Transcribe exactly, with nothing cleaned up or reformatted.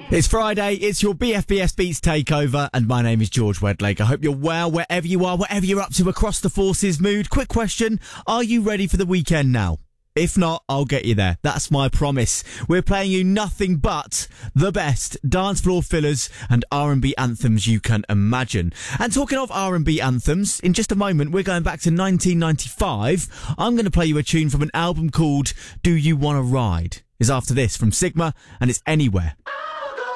It's Friday, it's your B F B S Beats takeover, and my name is George Wedlake. I hope you're well, wherever you are, whatever you're up to across the forces mood. Quick question, are you ready for the weekend now? If not, I'll get you there. That's my promise. We're playing you nothing but the best dance floor fillers and R and B anthems you can imagine. And talking of R and B anthems, in just a moment, we're going back to nineteen ninety-five. I'm going to play you a tune from an album called Do You Wanna Ride? Is after this from Sigma, and it's Anywhere.